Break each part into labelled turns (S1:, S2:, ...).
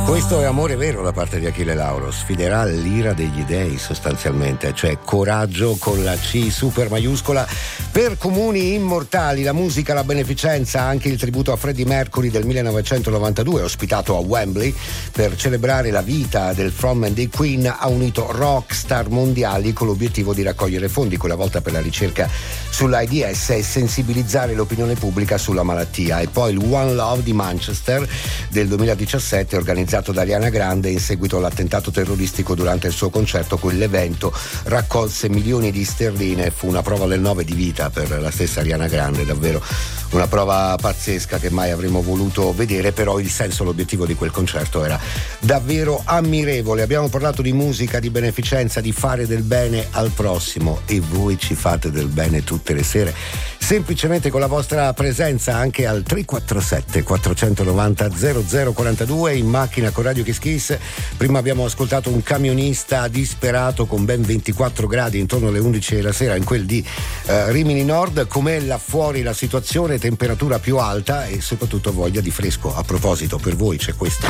S1: Questo è amore vero da parte di Achille Lauro, sfiderà l'ira degli dei sostanzialmente, cioè coraggio con la C super maiuscola per comuni immortali, la musica, la beneficenza, anche il tributo a Freddie Mercury del 1992 ospitato a Wembley per celebrare la vita del frontman dei Queen, ha unito rockstar mondiali con l'obiettivo di raccogliere fondi, quella volta per la ricerca sull'AIDS e sensibilizzare l'opinione pubblica sulla malattia. E poi il One Love di Manchester del 2017 organizzato da Ariana Grande in seguito all'attentato terroristico durante il suo concerto. Quell'evento raccolse milioni di sterline, fu una prova del 9 di vita per la stessa Ariana Grande, davvero una prova pazzesca che mai avremmo voluto vedere, però il senso, l'obiettivo di quel concerto era davvero ammirevole. Abbiamo parlato di musica, di beneficenza, di fare del bene al prossimo, e voi ci fate del bene tutte le sere semplicemente con la vostra presenza anche al 347 490 0042 in macchina con Radio Kiss Kiss. Prima abbiamo ascoltato un camionista disperato con ben 24 gradi intorno alle 11 della sera in quel di Rimini Nord. Com'è là fuori la situazione? Temperatura più alta e soprattutto voglia di fresco. A proposito, per voi c'è questo?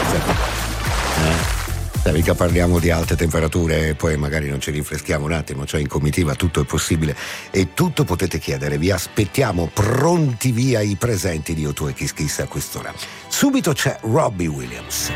S1: Mica parliamo di alte temperature e poi magari non ci rinfreschiamo un attimo, cioè in comitiva tutto è possibile e tutto potete chiedere. Vi aspettiamo pronti via i presenti di O2 Kiss Kiss a quest'ora. Subito c'è Robbie Williams.